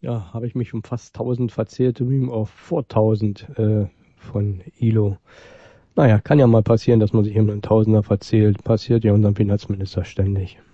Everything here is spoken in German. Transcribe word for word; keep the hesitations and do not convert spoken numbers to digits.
Ja, habe ich mich um fast tausend verzählt, um auf vor tausend äh, von I L O. Naja, kann ja mal passieren, dass man sich um einen Tausender verzählt. Passiert ja unserem Finanzminister ständig.